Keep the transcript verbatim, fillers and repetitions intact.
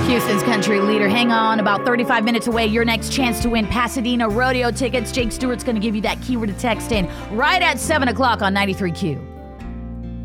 Houston's country leader. Hang on, about thirty-five minutes away, your next chance to win Pasadena rodeo tickets. Jake Stewart's going to give you that keyword to text in right at seven o'clock on ninety-three Q.